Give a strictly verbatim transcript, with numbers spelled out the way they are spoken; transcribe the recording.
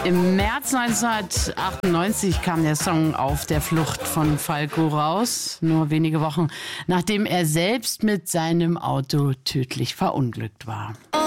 Im März neunzehnhundertachtundneunzig kam der Song Auf der Flucht von Falco raus, nur wenige Wochen nachdem er selbst mit seinem Auto tödlich verunglückt war.